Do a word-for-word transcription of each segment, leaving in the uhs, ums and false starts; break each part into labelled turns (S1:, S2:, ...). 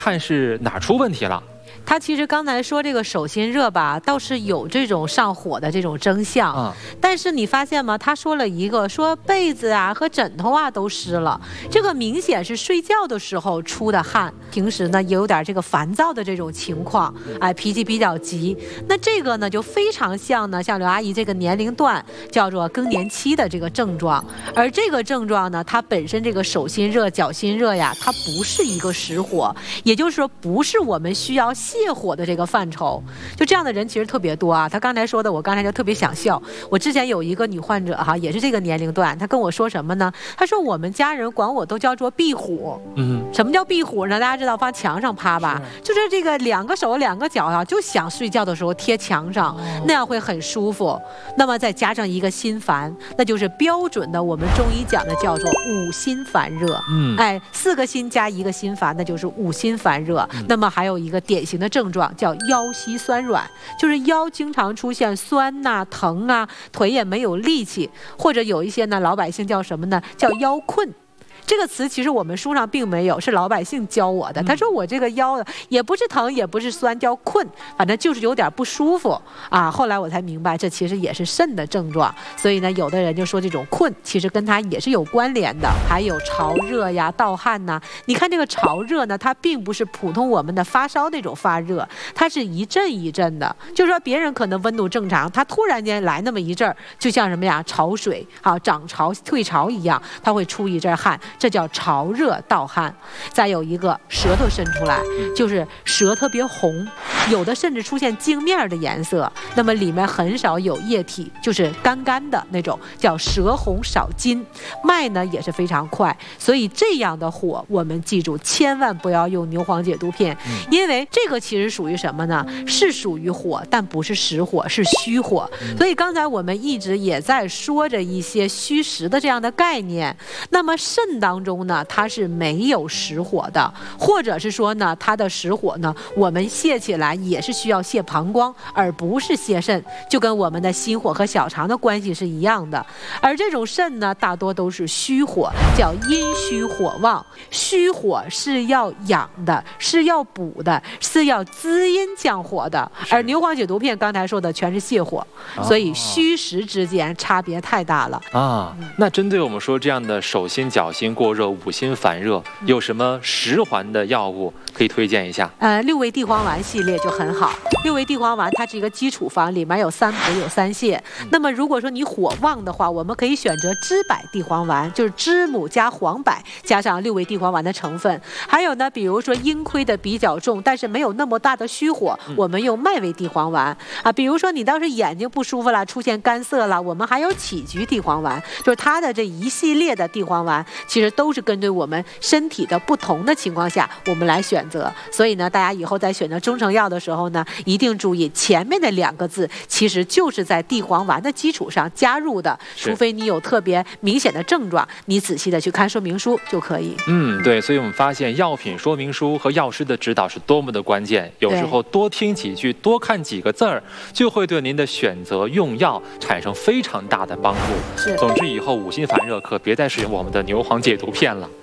S1: 看是哪出问题了？
S2: 他其实刚才说这个手心热吧，倒是有这种上火的这种征象，
S1: 啊、
S2: 但是你发现吗？他说了一个，说被子啊和枕头啊都湿了，这个明显是睡觉的时候出的汗，平时呢也有点这个烦躁的这种情况，哎，脾气比较急。那这个呢就非常像呢，像刘阿姨这个年龄段叫做更年期的这个症状，而这个症状呢，它本身这个手心热、脚心热呀，它不是一个实火，也就是说不是我们需要泻火的这个范畴，就这样的人其实特别多啊。他刚才说的，我刚才就特别想笑。我之前有一个女患者哈，也是这个年龄段，她跟我说什么呢？她说我们家人管我都叫做壁虎。嗯，什么叫壁虎呢？大家知道放墙上趴吧，就是这个两个手两个脚啊，就想睡觉的时候贴墙上，那样会很舒服。那么再加上一个心烦，那就是标准的我们中医讲的叫做五心烦热。嗯，哎，四个心加一个心烦，那就是五心烦热。嗯、那么还有一个典型的症状叫腰膝酸软，就是腰经常出现酸呐、啊、疼啊，腿也没有力气，或者有一些呢老百姓叫什么呢？叫腰困。这个词其实我们书上并没有，是老百姓教我的。他说我这个腰也不是疼，也不是酸，叫困，反正就是有点不舒服啊。后来我才明白，这其实也是肾的症状。所以呢，有的人就说这种困其实跟它也是有关联的。还有潮热呀、盗汗呐。你看这个潮热呢，它并不是普通我们的发烧那种发热，它是一阵一阵的。就是说别人可能温度正常，他突然间来那么一阵儿，就像什么呀，潮水啊，涨潮退潮一样，它会出一阵汗。这叫潮热盗汗。再有一个舌头伸出来，就是舌特别红，有的甚至出现镜面的颜色，那么里面很少有液体，就是干干的那种，叫舌红少津。脉呢也是非常快，所以这样的火我们记住千万不要用牛黄解毒片，因为这个其实属于什么呢？是属于火，但不是实火，是虚火。所以刚才我们一直也在说着一些虚实的这样的概念。那么肾当中呢，它是没有实火的，或者是说呢，它的实火呢，我们泻起来也是需要泻膀胱，而不是泻肾，就跟我们的心火和小肠的关系是一样的。而这种肾呢，大多都是虚火，叫阴虚火旺。虚火是要养的，是要补的，是要滋阴降火的。而牛黄解毒片刚才说的全是泻火，所以虚实之间差别太大了
S1: 啊。那针对我们说这样的手心、脚心过热、五心烦热，有什么实环的药物可以推荐一下？
S2: 呃，六味地黄丸系列就很好。六味地黄丸它是一个基础方，里面有三补有三泻。那么如果说你火旺的话，我们可以选择知柏地黄丸，就是知母加黄柏加上六味地黄丸的成分。还有呢，比如说阴亏的比较重，但是没有那么大的虚火，我们用麦味地黄丸啊。比如说你当时眼睛不舒服了，出现干涩了，我们还有杞菊地黄丸，就是它的这一系列的地黄丸，其实都是针对我们身体的不同的情况下，我们来选择。所以呢，大家以后在选择中成药的时候呢，一定注意前面的两个字，其实就是在地黄丸的基础上加入的，除非你有特别明显的症状，你仔细的去看说明书就可以。
S1: 嗯，对，所以我们发现药品说明书和药师的指导是多么的关键，有时候多听几句，多看几个字儿，就会对您的选择用药产生非常大的帮助。
S2: 是，
S1: 总之以后五心烦热可别再使用我们的牛黄解毒片了。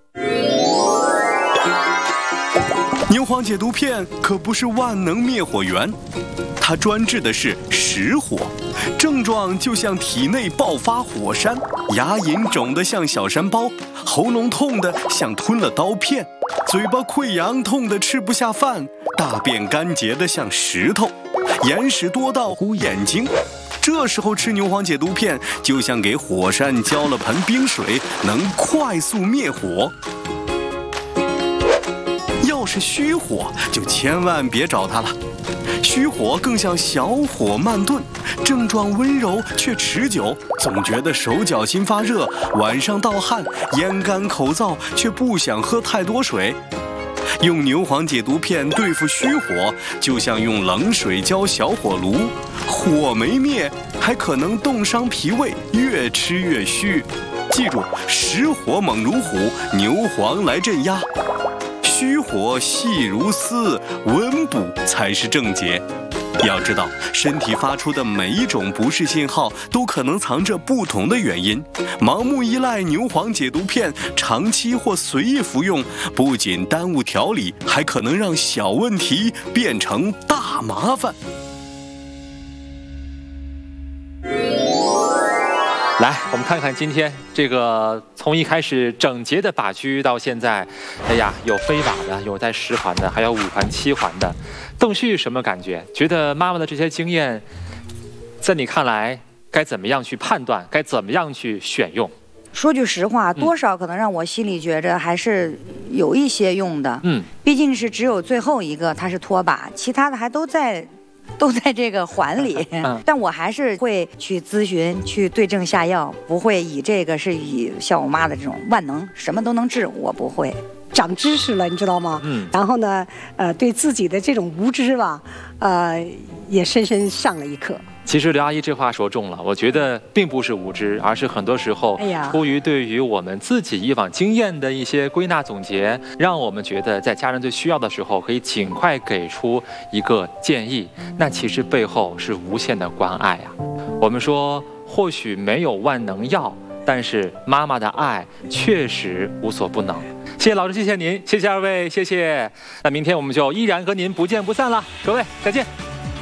S3: 牛黄解毒片可不是万能灭火源，它专治的是实火，症状就像体内爆发火山，牙龈肿得像小山包，喉咙痛得像吞了刀片，嘴巴溃疡痛得吃不下饭，大便干结得像石头，眼屎多到糊眼睛。这时候吃牛黄解毒片，就像给火山浇了盆冰水，能快速灭火。要是虚火，就千万别找它了。虚火更像小火慢炖，症状温柔却持久，总觉得手脚心发热，晚上盗汗，咽干口燥，却不想喝太多水。用牛黄解毒片对付虚火，就像用冷水浇小火炉，火没灭，还可能冻伤脾胃，越吃越虚。记住，实火猛如虎，牛黄来镇压。虚火细如丝，温补才是正解。 要知道，身体发出的每一种不适信号都可能藏着不同的原因。盲目依赖牛黄解毒片，长期或随意服用，不仅耽误调理，还可能让小问题变成大麻烦。
S1: 来，我们看看今天这个从一开始整洁的把区到现在，哎呀，有飞把的，有带十环的，还有五环、七环的。邓旭什么感觉？觉得妈妈的这些经验，在你看来该怎么样去判断？该怎么样去选用？
S4: 说句实话，多少可能让我心里觉着还是有一些用的。嗯，毕竟是只有最后一个它是拖把，其他的还都在。都在这个环里，但我还是会去咨询，去对症下药，不会以这个是以像我妈的这种万能，什么都能治，我不会。
S5: 长知识了，你知道吗？嗯。然后呢，呃，对自己的这种无知吧，呃，也深深上了一课。
S1: 其实刘阿姨这话说中了，我觉得并不是无知，而是很多时候出于对于我们自己以往经验的一些归纳总结，让我们觉得在家人最需要的时候可以尽快给出一个建议，那其实背后是无限的关爱啊。我们说或许没有万能药，但是妈妈的爱确实无所不能。谢谢老师，谢谢您，谢谢二位，谢谢。那明天我们就依然和您不见不散了，各位再见。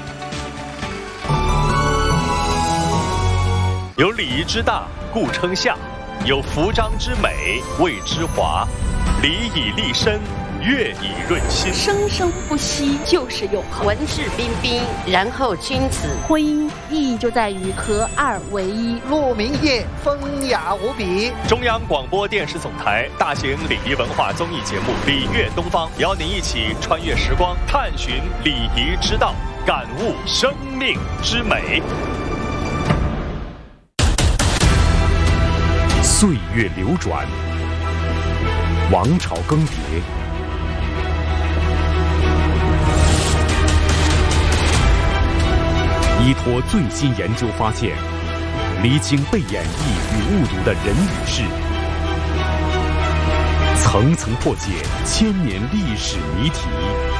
S6: 有礼仪之大，故称夏；有服装之美，谓之华。礼以立身，乐以润心。
S7: 生生不息就是永恒。
S8: 文质彬彬，然后君子。
S9: 婚姻意义就在于合二为一。
S10: 鹿鸣夜，风雅无比。
S6: 中央广播电视总台大型礼仪文化综艺节目《礼乐东方》，邀您一起穿越时光，探寻礼仪之道，感悟生命之美。
S11: 岁月流转，王朝更迭，依托最新研究发现，厘清被演绎与误读的人与事，层层破解千年历史谜题。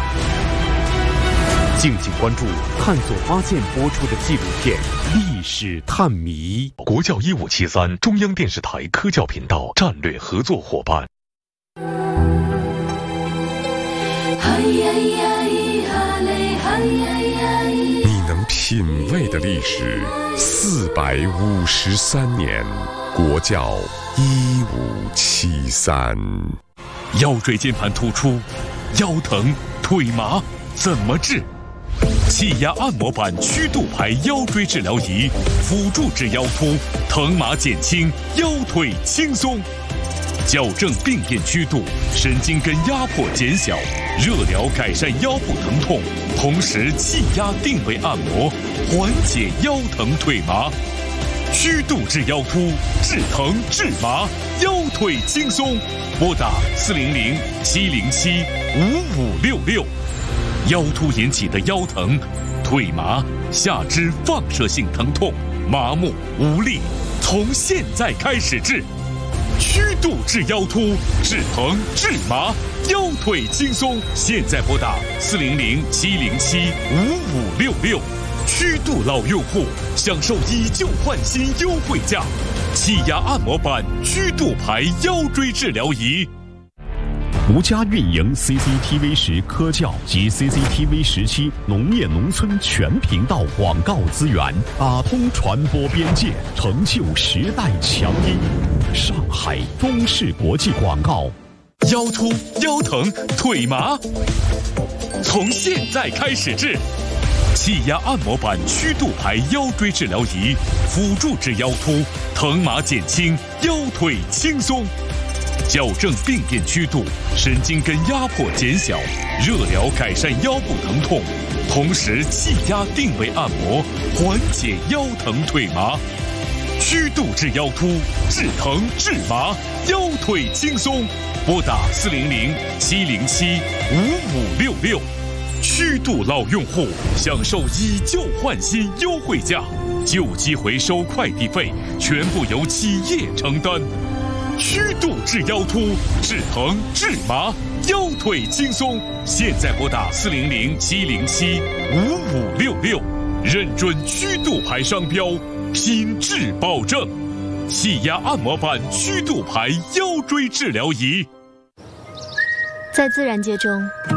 S11: 敬请关注探索发现播出的纪录片《历史探谜》。
S12: 国教一五七三中央电视台科教频道战略合作伙伴。
S13: 你能品味的历史四百五十三年，国教一五七三。
S11: 腰椎间盘突出，腰疼腿麻怎么治？气压按摩板曲度排腰椎治疗仪，辅助治腰突，疼麻减轻，腰腿轻松，矫正病变曲度，神经根压迫减小，热疗改善腰部疼痛，同时气压定位按摩，缓解腰疼腿麻。曲度治腰突，治疼治麻，腰腿轻松。拨打四零零七零七五五六六。腰突引起的腰疼、腿麻、下肢放射性疼痛、麻木无力，从现在开始治。曲度治腰突，治疼治麻，腰腿轻松。现在拨打四零零七零七五五六六。曲度老用户享受以旧换新优惠价，气压按摩板曲度排腰椎治疗仪。
S14: 独家运营 C C T V 十科教及 C C T V 十七农业农村全频道广告资源，打通传播边界，成就时代强音。上海中视国际广告。
S11: 腰突、腰疼、腿麻，从现在开始治。气压按摩板曲度排腰椎治疗仪，辅助治腰突，疼麻减轻，腰腿轻松。矫正病变曲度，神经根压迫减小，热疗改善腰部疼痛，同时气压定位按摩，缓解腰疼腿麻。曲度治腰突，治疼治麻，腰腿轻松。拨打四零零七零七五五六六。曲度老用户享受以旧换新优惠价，旧机回收快递费全部由企业承担。 曲度治腰突，治疼治麻，腰腿轻松。现在拨打四零零七零七五五六六，认准曲度牌商标，品质保证。气压按摩板曲度牌腰椎治疗仪。
S15: 在自然界中，